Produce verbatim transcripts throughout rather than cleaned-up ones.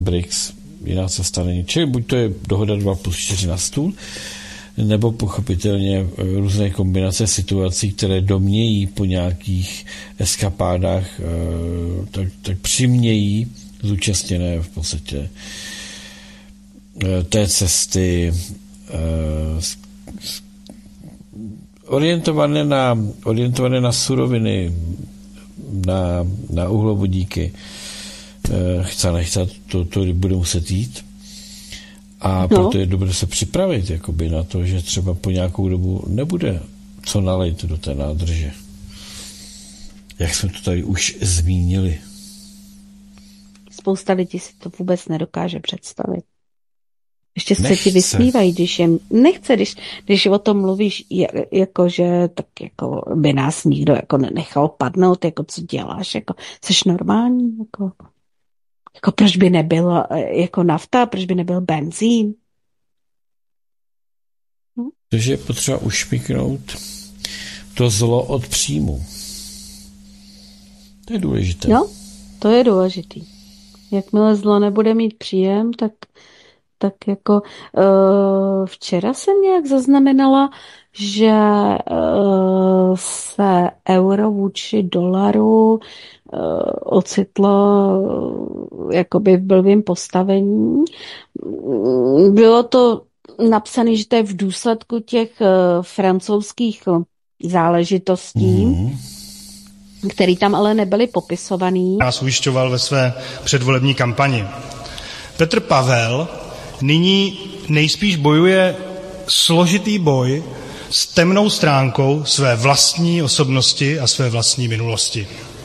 B R I C S, jiná cesta není. Čili buď to je dohoda dva plus čtyři na stůl, nebo pochopitelně různé kombinace situací, které domějí po nějakých eskapádách, tak, tak přimějí zúčastněné v podstatě té cesty orientované na, orientované na suroviny, na, na uhlovodíky. Chce nechce, to, to bude muset jít. A no. Proto je dobré se připravit jakoby na to, že třeba po nějakou dobu nebude co nalejt do té nádrže. Jak jsme to tady už zmínili. Spousta lidí si to vůbec nedokáže představit. Ještě se ti vysmívají, když je nechce, když, když o tom mluvíš, jako že tak jako by nás nikdo jako nenechal padnout, jako co děláš, jako jsi normální, jako, jako proč by nebyl jako nafta, proč by nebyl benzín. Hm? Takže je potřeba ušmyknout to zlo od příjmu. To je důležité. Jo, to je důležitý. Jakmile zlo nebude mít příjem, tak tak jako uh, včera jsem nějak zaznamenala, že uh, se euro vůči dolaru uh, ocitlo uh, jakoby v blbým postavení. Bylo to napsané, že to je v důsledku těch uh, francouzských záležitostí, mm. které tam ale nebyly popisovaný. Nás ujišťoval ve své předvolební kampani. Petr Pavel nyní nejspíš bojuje složitý boj s temnou stránkou své vlastní osobnosti a své vlastní minulosti.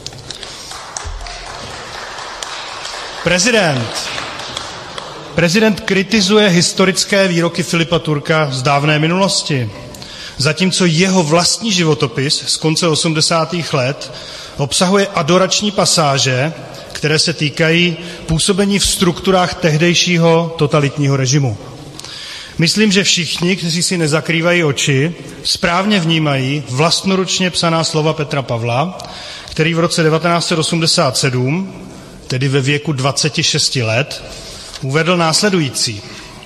Prezident, prezident kritizuje historické výroky Filipa Turka z dávné minulosti, zatímco jeho vlastní životopis z konce osmdesátých let obsahuje adorační pasáže, které se týkají působení v strukturách tehdejšího totalitního režimu. Myslím, že všichni, kteří si nezakrývají oči, správně vnímají vlastnoručně psaná slova Petra Pavla, který v roce devatenáct set osmdesát sedm, tedy ve věku dvaceti šesti let, uvedl následující.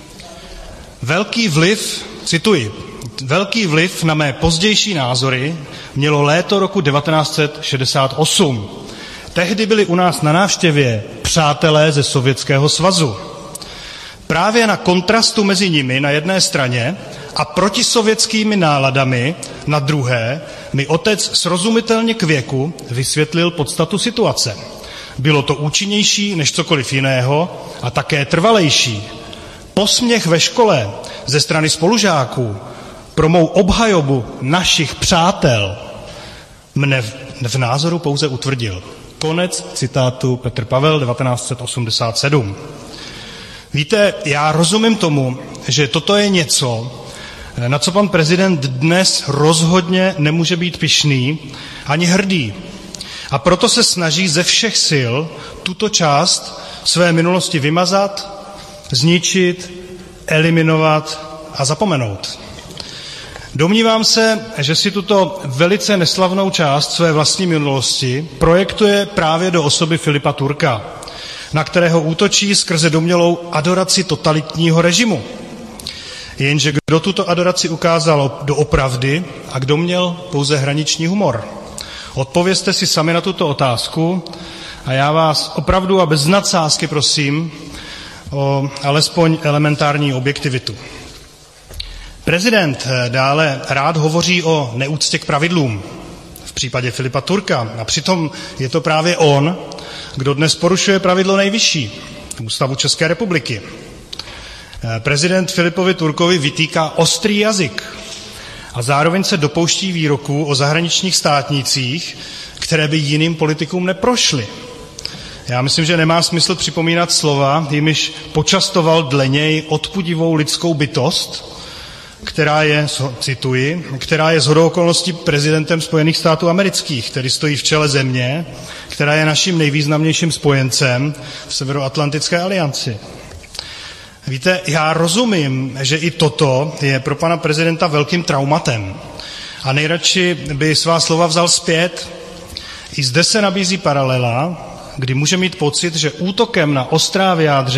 Velký vliv, cituji, velký vliv na mé pozdější názory mělo léto roku devatenáct set šedesát osm. Tehdy byli u nás na návštěvě přátelé ze Sovětského svazu. Právě na kontrastu mezi nimi na jedné straně a protisovětskými náladami na druhé mi otec srozumitelně k věku vysvětlil podstatu situace. Bylo to účinnější než cokoliv jiného a také trvalejší. Posměch ve škole ze strany spolužáků pro mou obhajobu našich přátel mne v, v názoru pouze utvrdil. Konec citátu Petr Pavel, devatenáct set osmdesát sedm. Víte, já rozumím tomu, že toto je něco, na co pan prezident dnes rozhodně nemůže být pyšný ani hrdý. A proto se snaží ze všech sil tuto část své minulosti vymazat, zničit, eliminovat a zapomenout. Domnívám se, že si tuto velice neslavnou část své vlastní minulosti projektuje právě do osoby Filipa Turka, na kterého útočí skrze domnělou adoraci totalitního režimu. Jenže kdo tuto adoraci ukázal doopravdy a kdo měl pouze hraniční humor? Odpovězte si sami na tuto otázku a já vás opravdu a bez nadsázky prosím o alespoň elementární objektivitu. Prezident dále rád hovoří o neúctě k pravidlům v případě Filipa Turka a přitom je to právě on, kdo dnes porušuje pravidlo nejvyšší, Ústavu České republiky. Prezident Filipovi Turkovi vytýká ostrý jazyk a zároveň se dopouští výroků o zahraničních státnících, které by jiným politikům neprošly. Já myslím, že nemá smysl připomínat slova, jimiž počastoval dle něj odpudivou lidskou bytost, která je, cituji, která je shodou okolností prezidentem Spojených států amerických, který stojí v čele země, která je naším nejvýznamnějším spojencem v Severoatlantické alianci. Víte, já rozumím, že i toto je pro pana prezidenta velkým traumatem a nejradši by svá slova vzal zpět. I zde se nabízí paralela, kdy může mít pocit, že útokem na ostrá vyjádření